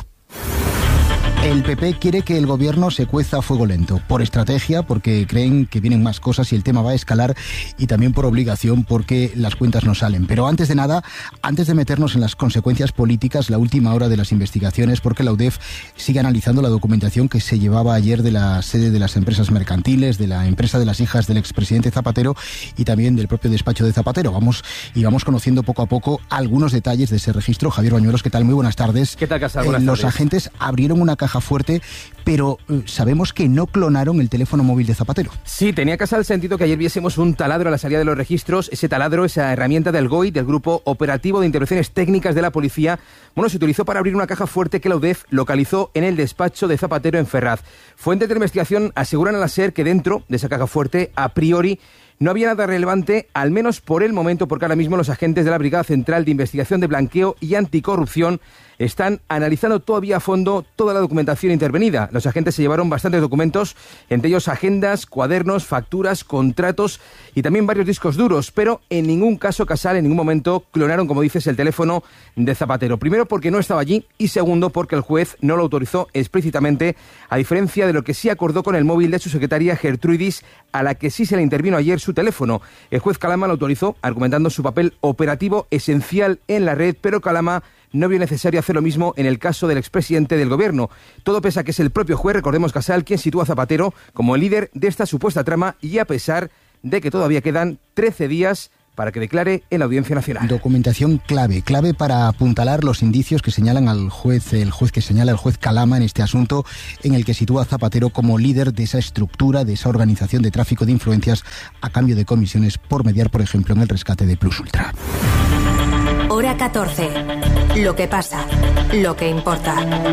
El P P quiere que el gobierno se cueza a fuego lento, por estrategia, porque creen que vienen más cosas y el tema va a escalar, y también por obligación, porque las cuentas no salen. Pero antes de nada, antes de meternos en las consecuencias políticas, la última hora de las investigaciones, porque la U D E F sigue analizando la documentación que se llevaba ayer de la sede de las empresas mercantiles, de la empresa de las hijas del expresidente Zapatero y también del propio despacho de Zapatero. Vamos y vamos conociendo poco a poco algunos detalles de ese registro. Javier Bañuelos, ¿qué tal? Muy buenas tardes. ¿Qué tal, Casal? Buenas eh, los tardes. agentes abrieron una caja fuerte, pero eh, sabemos que no clonaron el teléfono móvil de Zapatero. Sí, tenía Casal sentido que ayer viésemos un taladro a la salida de los registros. Ese taladro, esa herramienta del G O I, del Grupo Operativo de Intervenciones Técnicas de la Policía, bueno, se utilizó para abrir una caja fuerte que la U D E F localizó en el despacho de Zapatero en Ferraz. Fuentes de investigación aseguran a la SER que dentro de esa caja fuerte, a priori, no había nada relevante, al menos por el momento, porque ahora mismo los agentes de la Brigada Central de Investigación de Blanqueo y Anticorrupción están analizando todavía a fondo toda la documentación intervenida. Los agentes se llevaron bastantes documentos, entre ellos agendas, cuadernos, facturas, contratos y también varios discos duros, pero en ningún caso, Casal, en ningún momento clonaron, como dices, el teléfono de Zapatero. Primero, porque no estaba allí, y segundo, porque el juez no lo autorizó explícitamente, a diferencia de lo que sí acordó con el móvil de su secretaria Gertrudis, a la que sí se le intervino ayer su teléfono. El juez Calama lo autorizó, argumentando su papel operativo esencial en la red, pero Calama no vio necesario hacer lo mismo en el caso del expresidente del gobierno. Todo pese a que es el propio juez, recordemos, Casal, quien sitúa a Zapatero como el líder de esta supuesta trama, y a pesar de que todavía quedan trece días para que declare en la Audiencia Nacional. Documentación clave, clave para apuntalar los indicios que señalan al juez, el juez que señala el juez Calama en este asunto, en el que sitúa a Zapatero como líder de esa estructura, de esa organización de tráfico de influencias a cambio de comisiones por mediar, por ejemplo, en el rescate de Plus Ultra. Hora catorce. Lo que pasa, lo que importa.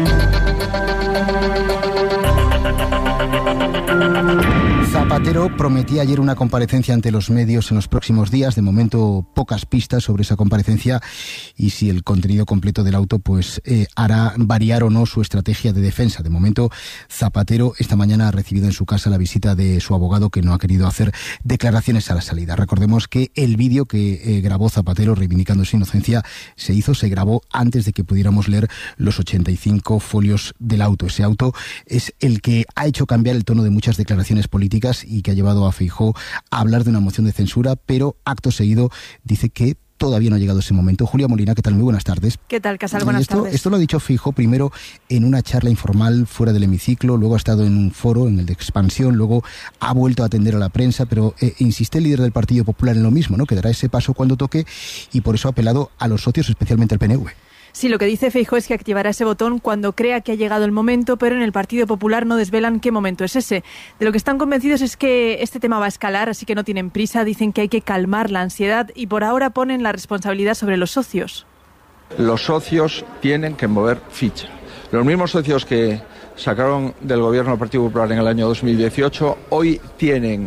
Zapatero prometía ayer una comparecencia ante los medios en los próximos días. De momento, pocas pistas sobre esa comparecencia y si el contenido completo del auto pues eh, hará variar o no su estrategia de defensa. De momento, Zapatero esta mañana ha recibido en su casa la visita de su abogado, que no ha querido hacer declaraciones a la salida. Recordemos que el vídeo que eh, grabó Zapatero reivindicando su inocencia se hizo, se grabó antes de que pudiéramos leer los ochenta y cinco folios del auto. Ese auto es el que ha hecho cambiar el tono de muchas declaraciones políticas y que ha llevado a Feijóo a hablar de una moción de censura, pero acto seguido dice que todavía no ha llegado ese momento. Julia Molina, ¿qué tal? Muy buenas tardes. ¿Qué tal, Casal? Buenas esto, tardes. Esto lo ha dicho Feijóo primero en una charla informal fuera del hemiciclo, luego ha estado en un foro, en el de Expansión, luego ha vuelto a atender a la prensa, pero eh, insiste el líder del Partido Popular en lo mismo, ¿no? Que dará ese paso cuando toque y por eso ha apelado a los socios, especialmente al P N V. Sí, lo que dice Feijóo es que activará ese botón cuando crea que ha llegado el momento, pero en el Partido Popular no desvelan qué momento es ese. De lo que están convencidos es que este tema va a escalar, así que no tienen prisa, dicen que hay que calmar la ansiedad y por ahora ponen la responsabilidad sobre los socios. Los socios tienen que mover ficha. Los mismos socios que sacaron del gobierno del Partido Popular en el año dos mil dieciocho, hoy tienen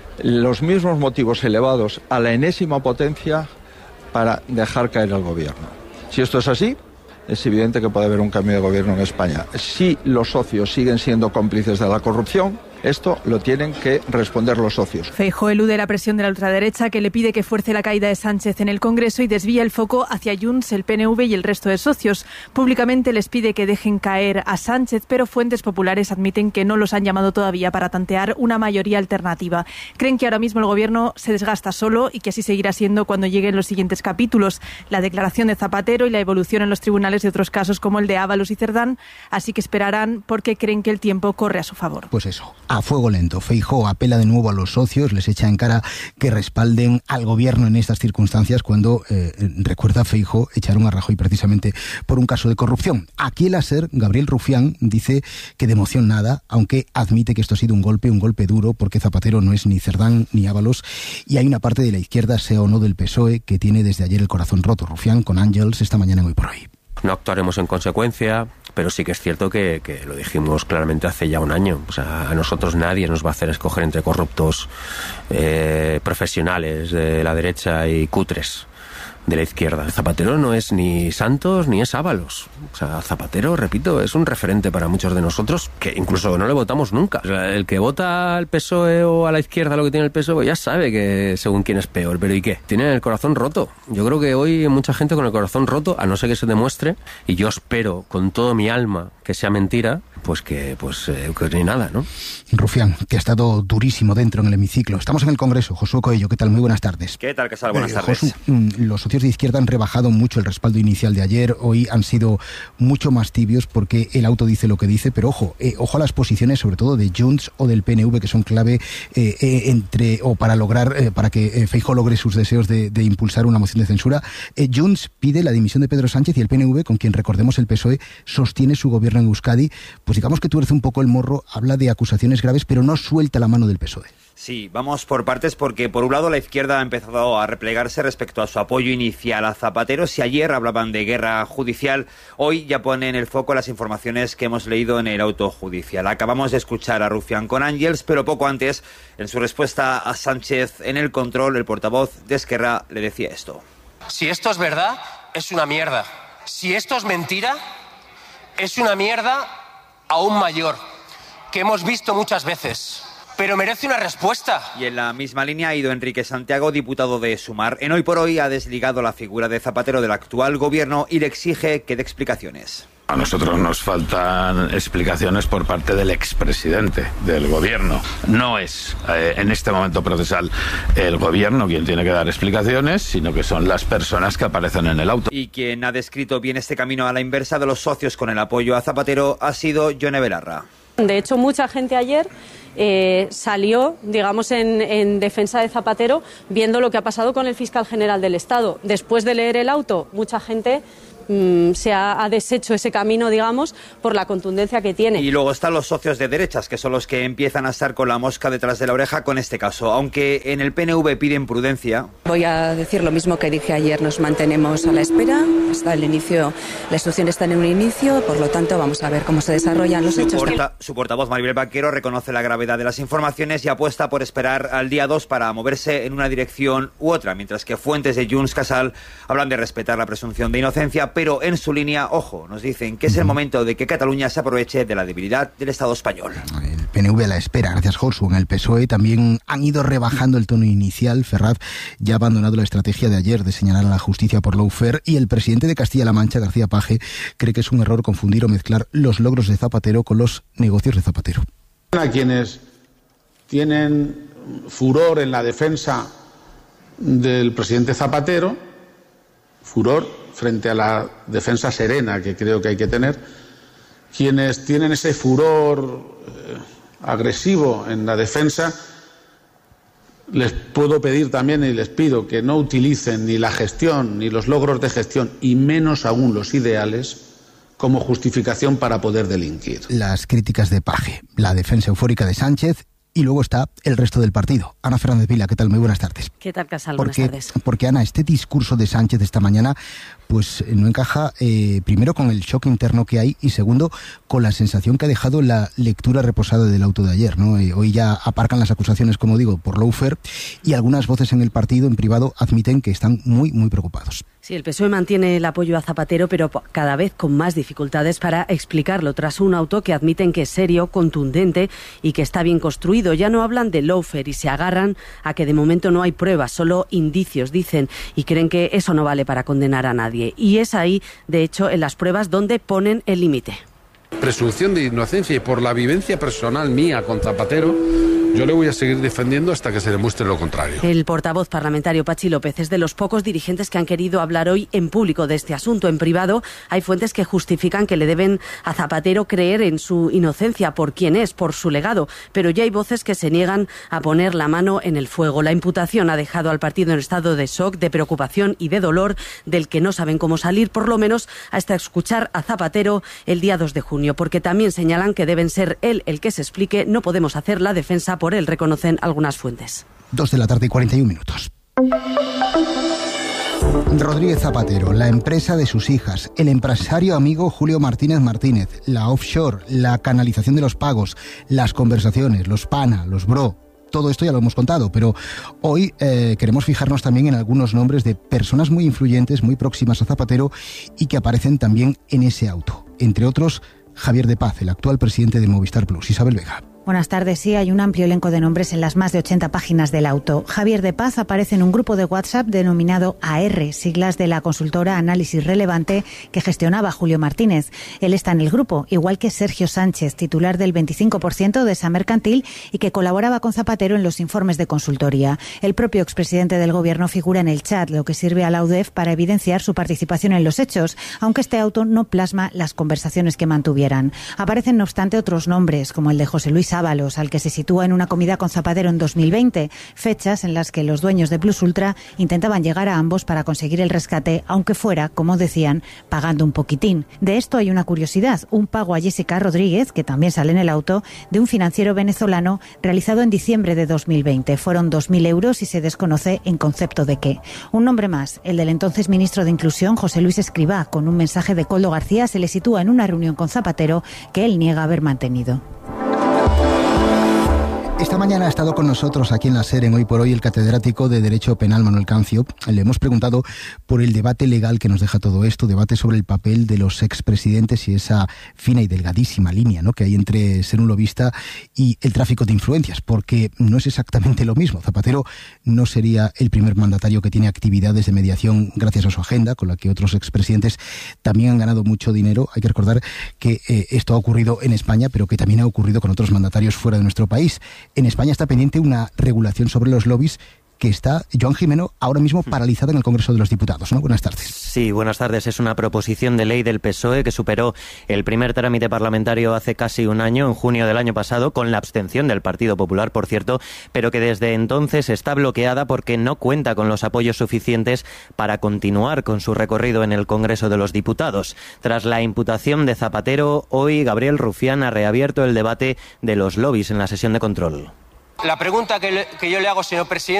los mismos motivos elevados a la enésima potencia para dejar caer al gobierno. Si esto es así, es evidente que puede haber un cambio de gobierno en España. Si los socios siguen siendo cómplices de la corrupción, esto lo tienen que responder los socios. Feijóo elude la presión de la ultraderecha, que le pide que fuerce la caída de Sánchez en el Congreso y desvía el foco hacia Junts, el P N V y el resto de socios. Públicamente les pide que dejen caer a Sánchez, pero fuentes populares admiten que no los han llamado todavía para tantear una mayoría alternativa. Creen que ahora mismo el gobierno se desgasta solo y que así seguirá siendo cuando lleguen los siguientes capítulos, la declaración de Zapatero y la evolución en los tribunales de otros casos como el de Ábalos y Cerdán, así que esperarán porque creen que el tiempo corre a su favor. Pues eso. A fuego lento. Feijóo apela de nuevo a los socios, les echa en cara que respalden al gobierno en estas circunstancias cuando, eh, recuerda Feijóo, echaron a Rajoy precisamente por un caso de corrupción. Aquí el ASER, Gabriel Rufián, dice que de emoción nada, aunque admite que esto ha sido un golpe, un golpe duro, porque Zapatero no es ni Cerdán ni Ábalos, y hay una parte de la izquierda, sea o no del P S O E, que tiene desde ayer el corazón roto. Rufián con Ángels esta mañana en Hoy por Hoy. No actuaremos en consecuencia, pero sí que es cierto que, que lo dijimos claramente hace ya un año. O sea, a nosotros nadie nos va a hacer escoger entre corruptos eh, profesionales de la derecha y cutres de la izquierda. Zapatero no es ni Santos ni es Ábalos. O sea, Zapatero, repito, es un referente para muchos de nosotros que incluso no le votamos nunca. O sea, el que vota al P S O E o a la izquierda lo que tiene el P S O E ya sabe que según quién es peor. ¿Pero y qué? Tienen el corazón roto. Yo creo que hoy hay mucha gente con el corazón roto, a no ser que se demuestre, y yo espero con todo mi alma que sea mentira, pues que pues eh, que ni nada, ¿no? Rufián, que ha estado durísimo dentro en el hemiciclo. Estamos en el Congreso. Josué Coello, ¿qué tal? Muy buenas tardes. ¿Qué tal, Casal? Buenas eh, tardes. Josu, los socios de izquierda han rebajado mucho el respaldo inicial de ayer. Hoy han sido mucho más tibios porque el auto dice lo que dice, pero ojo, eh, ojo a las posiciones, sobre todo de Junts o del P N V, que son clave eh, eh, entre o para lograr, eh, para que eh, Feijóo logre sus deseos de, de impulsar una moción de censura. Eh, Junts pide la dimisión de Pedro Sánchez y el P N V, con quien recordemos el P S O E sostiene su gobierno en Euskadi, pues digamos que tuerce un poco el morro, habla de acusaciones graves, pero no suelta la mano del P S O E. Sí, vamos por partes porque por un lado la izquierda ha empezado a replegarse respecto a su apoyo inicial a Zapatero. Si ayer hablaban de guerra judicial, hoy ya ponen el foco las informaciones que hemos leído en el auto judicial. Acabamos de escuchar a Rufián con Ángels, pero poco antes, en su respuesta a Sánchez en el control, el portavoz de Esquerra le decía esto. Si esto es verdad, es una mierda. Si esto es mentira, es una mierda aún mayor, que hemos visto muchas veces. Pero merece una respuesta. Y en la misma línea ha ido Enrique Santiago, diputado de Sumar. En Hoy por Hoy ha desligado la figura de Zapatero del actual gobierno y le exige que dé explicaciones. A nosotros nos faltan explicaciones por parte del expresidente del gobierno. No es eh, en este momento procesal el gobierno quien tiene que dar explicaciones, sino que son las personas que aparecen en el auto. Y quien ha descrito bien este camino a la inversa de los socios con el apoyo a Zapatero ha sido Yone Belarra. De hecho, mucha gente ayer eh, salió, digamos, en, en defensa de Zapatero, viendo lo que ha pasado con el fiscal general del Estado. Después de leer el auto, mucha gente mmm, se ha, ha deshecho ese camino, digamos, por la contundencia que tiene. Y luego están los socios de derechas, que son los que empiezan a estar con la mosca detrás de la oreja con este caso. Aunque en el P N V piden prudencia. Voy a decir lo mismo que dije ayer, nos mantenemos a la espera. Hasta el inicio, la instrucción está en un inicio, por lo tanto vamos a ver cómo se desarrollan los su hechos. Porta, su portavoz Maribel Vaquero reconoce la gravedad de las informaciones y apuesta por esperar al día dos para moverse en una dirección u otra, mientras que fuentes de Junts Casal hablan de respetar la presunción de inocencia, pero en su línea, ojo, nos dicen que es el momento de que Cataluña se aproveche de la debilidad del Estado español. El P N V a la espera, gracias Josu. En el P S O E también han ido rebajando el tono inicial. Ferraz ya ha abandonado la estrategia de ayer de señalar a la justicia por lawfare, y el presidente de Castilla-La Mancha, García Paje, cree que es un error confundir o mezclar los logros de Zapatero con los negocios de Zapatero. A quienes tienen furor en la defensa del presidente Zapatero, furor frente a la defensa serena que creo que hay que tener, quienes tienen ese furor eh, agresivo en la defensa, les puedo pedir también y les pido que no utilicen ni la gestión ni los logros de gestión, y menos aún los ideales, como justificación para poder delinquir. Las críticas de Paje, la defensa eufórica de Sánchez, y luego está el resto del partido. Ana Fernández Vila, ¿qué tal? Muy buenas tardes. ¿Qué tal, Casal? Porque, buenas tardes. Porque, Ana, este discurso de Sánchez esta mañana pues no encaja, eh, primero, con el shock interno que hay, y segundo, con la sensación que ha dejado la lectura reposada del auto de ayer, ¿no? Eh, hoy ya aparcan las acusaciones, como digo, por lawfare, y algunas voces en el partido, en privado, admiten que están muy, muy preocupados. Sí, el P S O E mantiene el apoyo a Zapatero, pero cada vez con más dificultades para explicarlo, tras un auto que admiten que es serio, contundente y que está bien construido. Ya no hablan de lawfare y se agarran a que de momento no hay pruebas, solo indicios, dicen, y creen que eso no vale para condenar a nadie. Y es ahí, de hecho, en las pruebas donde ponen el límite. Presunción de inocencia, y por la vivencia personal mía con Zapatero, yo le voy a seguir defendiendo hasta que se demuestre lo contrario. El portavoz parlamentario Pachi López es de los pocos dirigentes que han querido hablar hoy en público de este asunto. En privado hay fuentes que justifican que le deben a Zapatero creer en su inocencia por quién es, por su legado, pero ya hay voces que se niegan a poner la mano en el fuego. La imputación ha dejado al partido en estado de shock, de preocupación y de dolor, del que no saben cómo salir, por lo menos hasta escuchar a Zapatero el día dos de junio, porque también señalan que deben ser él el que se explique. No podemos hacer la defensa por él, reconocen algunas fuentes. Dos de la tarde y cuarenta y un minutos. Rodríguez Zapatero, la empresa de sus hijas, el empresario amigo Julio Martínez Martínez, la offshore, la canalización de los pagos, las conversaciones, los pana, los bro. Todo esto ya lo hemos contado, pero hoy eh, queremos fijarnos también en algunos nombres de personas muy influyentes, muy próximas a Zapatero, y que aparecen también en ese auto. Entre otros, Javier de Paz, el actual presidente de Movistar Plus. Isabel Vega. Buenas tardes. Sí, hay un amplio elenco de nombres en las más de ochenta páginas del auto. Javier de Paz aparece en un grupo de WhatsApp denominado A R, siglas de la consultora Análisis Relevante que gestionaba Julio Martínez. Él está en el grupo, igual que Sergio Sánchez, titular del veinticinco por ciento de esa mercantil y que colaboraba con Zapatero en los informes de consultoría. El propio expresidente del gobierno figura en el chat, lo que sirve a la U D E F para evidenciar su participación en los hechos, aunque este auto no plasma las conversaciones que mantuvieran. Aparecen, no obstante, otros nombres, como el de José Luis Ábalos, al que se sitúa en una comida con Zapatero en dos mil veinte, fechas en las que los dueños de Plus Ultra intentaban llegar a ambos para conseguir el rescate, aunque fuera, como decían, pagando un poquitín. De esto hay una curiosidad, un pago a Jessica Rodríguez, que también sale en el auto, de un financiero venezolano realizado en diciembre de dos mil veinte. Fueron dos mil euros y se desconoce en concepto de qué. Un nombre más, el del entonces ministro de Inclusión, José Luis Escrivá, con un mensaje de Koldo García, se le sitúa en una reunión con Zapatero que él niega haber mantenido. Esta mañana ha estado con nosotros aquí en la SER, en Hoy por Hoy, el catedrático de Derecho Penal Manuel Cancio. Le hemos preguntado por el debate legal que nos deja todo esto, debate sobre el papel de los expresidentes y esa fina y delgadísima línea, ¿no?, que hay entre ser un lobista y el tráfico de influencias, porque no es exactamente lo mismo. Zapatero no sería el primer mandatario que tiene actividades de mediación gracias a su agenda, con la que otros expresidentes también han ganado mucho dinero. Hay que recordar que eh, esto ha ocurrido en España, pero que también ha ocurrido con otros mandatarios fuera de nuestro país. En España está pendiente una regulación sobre los lobbies que está, Joan Gimeno, ahora mismo paralizada en el Congreso de los Diputados, ¿no? Buenas tardes. Sí, buenas tardes. Es una proposición de ley del P S O E que superó el primer trámite parlamentario hace casi un año, en junio del año pasado, con la abstención del Partido Popular, por cierto, pero que desde entonces está bloqueada porque no cuenta con los apoyos suficientes para continuar con su recorrido en el Congreso de los Diputados. Tras la imputación de Zapatero, hoy Gabriel Rufián ha reabierto el debate de los lobbies en la sesión de control. La pregunta que, le, que yo le hago, señor presidente,